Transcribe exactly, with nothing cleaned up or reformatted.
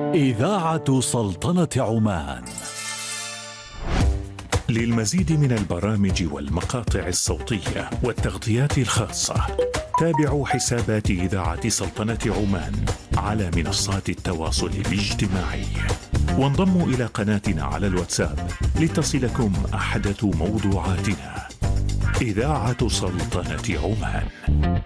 إذاعة سلطنة عمان. للمزيد من البرامج والمقاطع الصوتية والتغطيات الخاصة تابعوا حسابات إذاعة سلطنة عمان على منصات التواصل الاجتماعي، وانضموا إلى قناتنا على الواتساب لتصلكم أحدث موضوعاتنا. إذاعة سلطنة عمان.